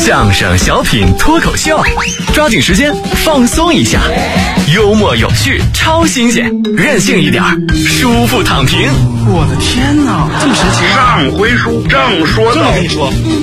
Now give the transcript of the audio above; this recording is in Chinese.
相声、小品、脱口秀，抓紧时间放松一下，幽默有趣，超新鲜，任性一点，舒服躺平。 我的天哪，这么神奇！ 上回书正说到， 这么跟你说。